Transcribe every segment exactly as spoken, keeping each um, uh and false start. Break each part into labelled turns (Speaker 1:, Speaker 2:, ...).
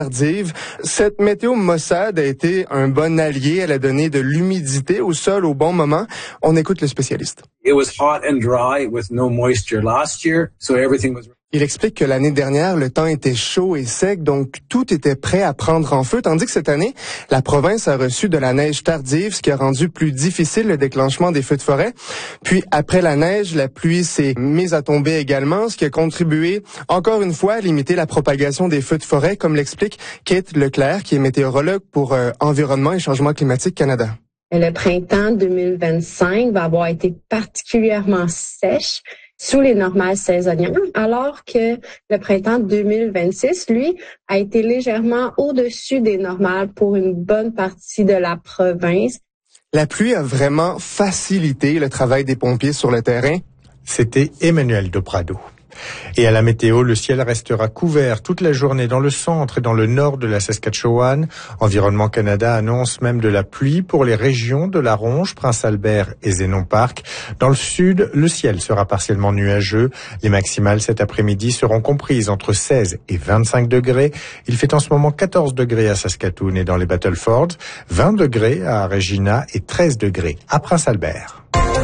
Speaker 1: tardive. Cette météo maussade a été un bon allié. Elle a donné de l'humidité au sol au bon moment. On écoute le spécialiste.
Speaker 2: It was hot and dry with no moisture last year, so everything was...
Speaker 1: Il explique que l'année dernière, le temps était chaud et sec, donc tout était prêt à prendre en feu, tandis que cette année, la province a reçu de la neige tardive, ce qui a rendu plus difficile le déclenchement des feux de forêt. Puis, après la neige, la pluie s'est mise à tomber également, ce qui a contribué, encore une fois, à limiter la propagation des feux de forêt, comme l'explique Kate Leclerc, qui est météorologue pour euh, Environnement et Changement climatique Canada.
Speaker 3: Le printemps deux mille vingt-cinq va avoir été particulièrement sèche sous les normales saisonnières, alors que le printemps deux mille vingt-six, lui, a été légèrement au-dessus des normales pour une bonne partie de la province.
Speaker 1: La pluie a vraiment facilité le travail des pompiers sur le terrain.
Speaker 4: C'était Emmanuel de Prado. Et à la météo, le ciel restera couvert toute la journée dans le centre et dans le nord de la Saskatchewan. Environnement Canada annonce même de la pluie pour les régions de La Ronge, Prince-Albert et Zénon-Parc. Dans le sud, le ciel sera partiellement nuageux. Les maximales cet après-midi seront comprises entre seize et vingt-cinq degrés. Il fait en ce moment quatorze degrés à Saskatoon et dans les Battlefords, vingt degrés à Regina et treize degrés à Prince-Albert.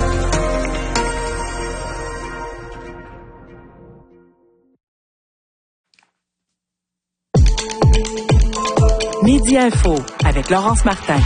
Speaker 5: Midi Info avec Laurence Martin.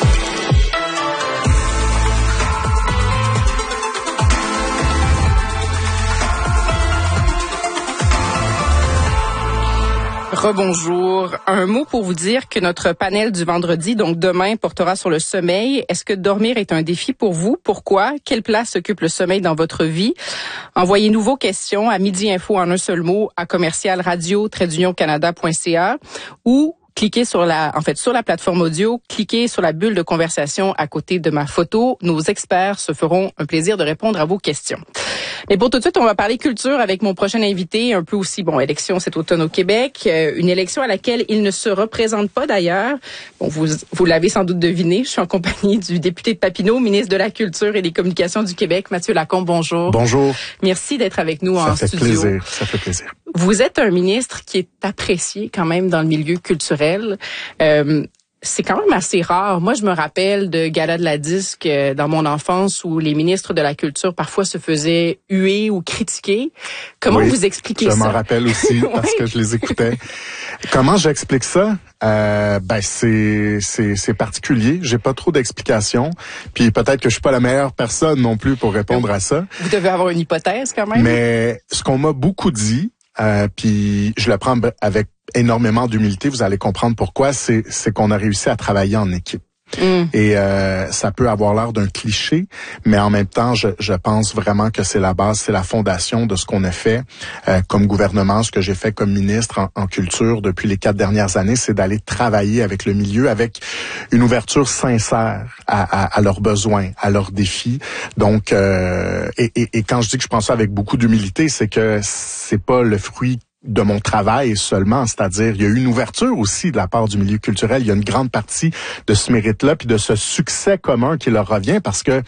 Speaker 6: Rebonjour. Un mot pour vous dire que notre panel du vendredi, donc demain, portera sur le sommeil. Est-ce que dormir est un défi pour vous? Pourquoi? Quelle place occupe le sommeil dans votre vie? Envoyez-nous vos questions à Midi Info en un seul mot à commercial radio trait d'union canada point c a ou cliquez sur la, en fait, sur la plateforme audio, cliquez sur la bulle de conversation à côté de ma photo. Nos experts se feront un plaisir de répondre à vos questions. Mais pour tout de suite, on va parler culture avec mon prochain invité, un peu aussi, bon, élection cet automne au Québec, euh, une élection à laquelle il ne se représente pas d'ailleurs. Bon, vous, vous l'avez sans doute deviné, je suis en compagnie du député de Papineau, ministre de la Culture et des Communications du Québec, Mathieu Lacombe, bonjour.
Speaker 7: Bonjour.
Speaker 6: Merci d'être avec nous
Speaker 7: ça
Speaker 6: en
Speaker 7: fait
Speaker 6: studio.
Speaker 7: Plaisir, ça fait plaisir.
Speaker 6: Vous êtes un ministre qui est apprécié quand même dans le milieu culturel. Euh, C'est quand même assez rare. Moi, je me rappelle de galas de la disque euh, dans mon enfance où les ministres de la Culture parfois se faisaient huer ou critiquer. Comment
Speaker 7: oui,
Speaker 6: vous expliquez
Speaker 7: je
Speaker 6: ça?
Speaker 7: Je m'en rappelle aussi parce
Speaker 6: oui.
Speaker 7: que je les écoutais. Comment j'explique ça? Euh, ben c'est c'est c'est particulier. J'ai pas trop d'explications. Puis peut-être que je suis pas la meilleure personne non plus pour répondre à ça.
Speaker 6: Vous devez avoir une hypothèse quand même.
Speaker 7: Mais ce qu'on m'a beaucoup dit, euh, puis je le prends avec énormément d'humilité, vous allez comprendre pourquoi, c'est c'est qu'on a réussi à travailler en équipe. Mm. Et euh, ça peut avoir l'air d'un cliché, mais en même temps, je, je pense vraiment que c'est la base, c'est la fondation de ce qu'on a fait euh, comme gouvernement, ce que j'ai fait comme ministre en, en culture depuis les quatre dernières années, c'est d'aller travailler avec le milieu, avec une ouverture sincère à, à, à leurs besoins, à leurs défis. Donc, euh, et, et, et quand je dis que je pense ça avec beaucoup d'humilité, c'est que c'est pas le fruit de mon travail seulement, c'est-à-dire il y a eu une ouverture aussi de la part du milieu culturel, il y a une grande partie de ce mérite-là puis de ce succès commun qui leur revient parce que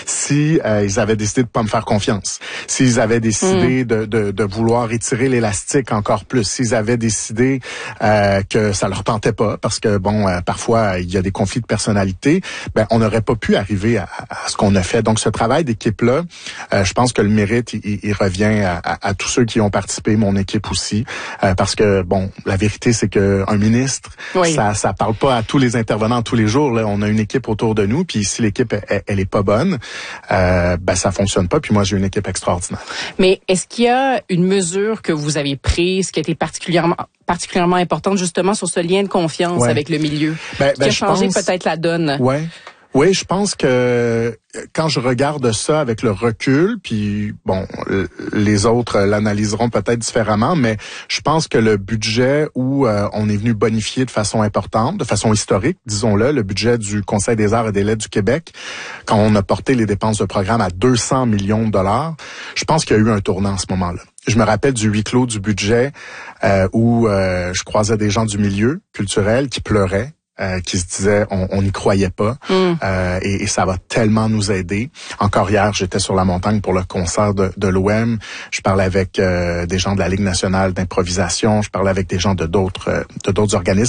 Speaker 7: si euh, ils avaient décidé de pas me faire confiance, s'ils avaient décidé mmh. de, de de vouloir étirer l'élastique encore plus, s'ils avaient décidé euh, que ça leur tentait pas parce que bon euh, parfois il y a des conflits de personnalité, ben on n'aurait pas pu arriver à, à ce qu'on a fait. Donc ce travail d'équipe-là, euh, je pense que le mérite il, il revient à, à, à tous ceux qui ont participé, mon équipe aussi. Euh, parce que bon, la vérité c'est que un ministre, oui. ça ça parle pas à tous les intervenants tous les jours. Là, on a une équipe autour de nous, puis si l'équipe elle, elle est pas bonne, euh, ben ça fonctionne pas. Puis moi j'ai une équipe extraordinaire.
Speaker 6: Mais est-ce qu'il y a une mesure que vous avez prise qui a été particulièrement particulièrement importante justement sur ce lien de confiance ouais. avec le milieu,
Speaker 7: ben,
Speaker 6: qui
Speaker 7: ben,
Speaker 6: a changé
Speaker 7: pense...
Speaker 6: peut-être la donne?
Speaker 7: Ouais. Oui, je pense que quand je regarde ça avec le recul, puis bon, les autres l'analyseront peut-être différemment, mais je pense que le budget où euh, on est venu bonifier de façon importante, de façon historique, disons-le, le budget du Conseil des arts et des lettres du Québec, quand on a porté les dépenses de programme à deux cents millions de dollars, je pense qu'il y a eu un tournant à ce moment-là. Je me rappelle du huis clos du budget euh, où euh, je croisais des gens du milieu culturel qui pleuraient. euh, qui se disaient on n'y croyait pas mm. euh, et, et ça va tellement nous aider. Encore hier, j'étais sur la montagne pour le concert de, de l'O M. Je parlais avec euh, des gens de la Ligue nationale d'improvisation, je parlais avec des gens de d'autres euh, de d'autres organismes.